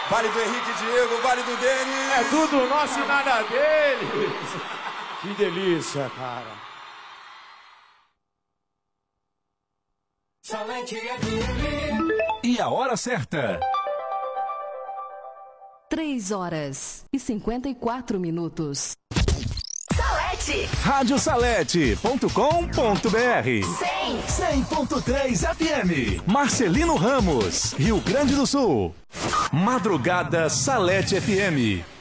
Vale do Henrique Diego, vale do Denis. É tudo nosso e nada deles. Que delícia, cara. Salete FM. E a hora certa. 3h54. Salete. Radiosalete.com.br 100.3 FM. Marcelino Ramos, Rio Grande do Sul. Madrugada Salete FM.